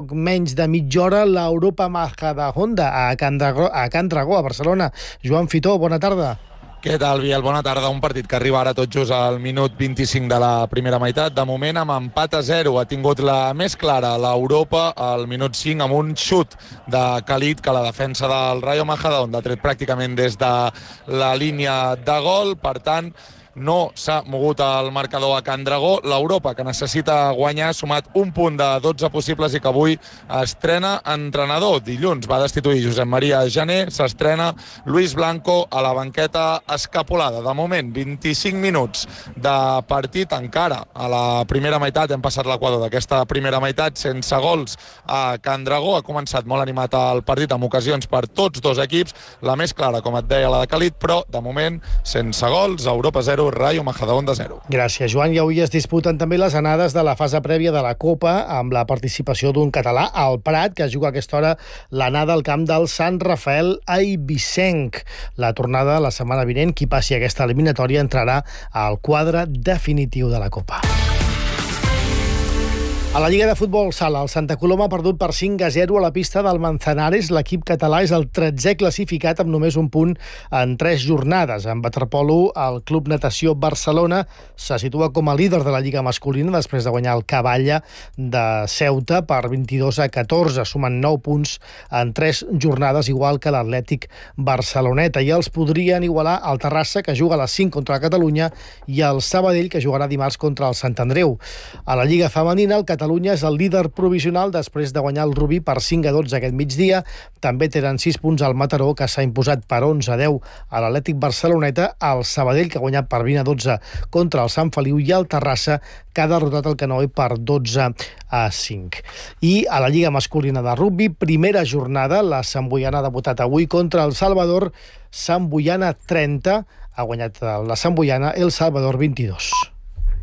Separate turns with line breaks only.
poc menys de mitja hora l'Europa Majadahonda a Can Dragó, a Barcelona. Joan Fitó, bona tarda.
Què tal, Biel? Bona tarda. Un partit que arriba ara tot just al minut 25 de la primera meitat. De moment, amb empat a 0, ha tingut la més clara l'Europa al minut 5 amb un xut de Khalid que la defensa del Rayo Majadahonda ha tret pràcticament des de la línia de gol. Per tant, no s'ha mogut el marcador a Can Dragó. L'Europa, que necessita guanyar, ha sumat un punt de 12 possibles i que avui estrena entrenador. Dilluns va destituir Josep Maria Jané, s'estrena Luis Blanco a la banqueta escapolada. De moment, 25 minuts de partit encara. A la primera meitat hem passat l'equador d'aquesta primera meitat sense gols a Can Dragó. Ha començat molt animat el partit amb ocasions per tots dos equips. La més clara, com et deia, la de Khalid, però de moment sense gols. Europa 0, Rayo Majadahonda 0.
Gràcies, Joan. I avui es disputen també les anades de la fase prèvia de la Copa amb la participació d'un català, el Prat, que juga a aquesta hora l'anada al camp del Sant Rafael Eivissenc. La tornada la setmana vinent, qui passi aquesta eliminatòria entrarà al quadre definitiu de la Copa. A la Lliga de Futbol Sala, el Santa Coloma ha perdut per 5-0 a la pista del Manzanares. L'equip català és el 13è classificat amb només un punt en 3 jornades. En waterpolo, el Club Natació Barcelona se situa com a líder de la Lliga masculina després de guanyar el Cavalla de Ceuta per 22-14. Sumen 9 punts en 3 jornades, igual que l'Atlètic Barceloneta. I els podrien igualar el Terrassa, que juga a les 5 contra la Catalunya, i el Sabadell, que jugarà dimarts contra el Sant Andreu. A la Lliga femenina, el Catalunya és el líder provisional després de guanyar el Rubí per 5-12 aquest migdia. També tenen 6 punts al Mataró, que s'ha imposat per 11-10 a l'Atlètic Barceloneta, el Sabadell, que ha guanyat per 20-12 contra el Sant Feliu, i el Terrassa, que ha derrotat el Canoe per 12-5. I a la Lliga masculina de rugbi, primera jornada, la Santboiana ha debutat avui contra el Salvador. Santboiana 30, ha guanyat la Santboiana, el Salvador 22.